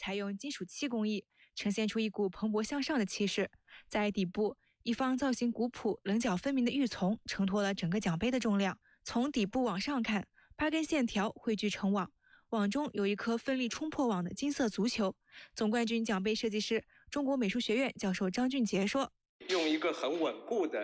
采用金属漆工艺，呈现出一股蓬勃向上的气势。在底部，一方造型古朴、棱角分明的玉琮承托了整个奖杯的重量。从底部往上看，8根线条汇聚成网，网中有一颗奋力冲破网的金色足球。总冠军奖杯设计师、中国美术学院教授张俊杰说：“ 用一个很稳固的